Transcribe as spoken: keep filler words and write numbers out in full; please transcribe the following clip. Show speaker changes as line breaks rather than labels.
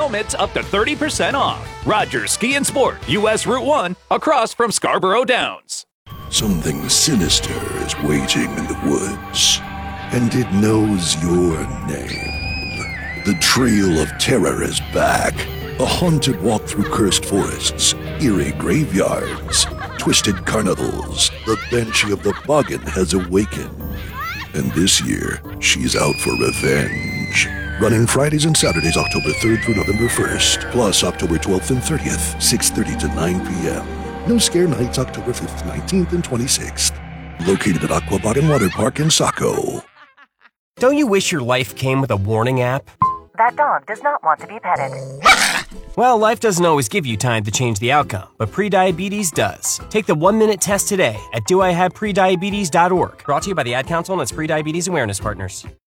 helmets up to thirty percent off. Rogers Ski and Sport, U S Route one, across from Scarborough Downs.
Something sinister is waiting in the woods, and it knows your name. The Trail of Terror is back. A haunted walk through cursed forests, eerie graveyards, twisted carnivals. The Banshee of the Boggin has awakened. And this year, she's out for revenge. Running Fridays and Saturdays, October third through November first, plus October twelfth and thirtieth, six thirty to nine p.m. No Scare Nights, October fifth, nineteenth, and twenty-sixth. Located at Aqua Boggin Water Park in Saco.
Don't you wish your life came with a warning app?
That dog does not want to be petted.
Well, life doesn't always give you time to change the outcome, but prediabetes does. Take the one-minute test today at do I have prediabetes dot org. Brought to you by the Ad Council and its Prediabetes Awareness Partners.